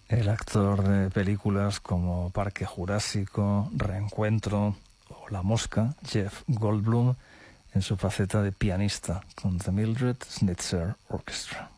El actor de películas como Parque Jurásico, Reencuentro o La Mosca, Jeff Goldblum, en su faceta de pianista con The Mildred Schnitzer Orchestra.